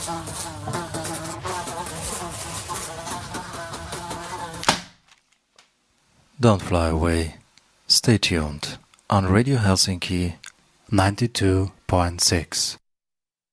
Don't fly away. Stay tuned on Radio Helsinki 92.6.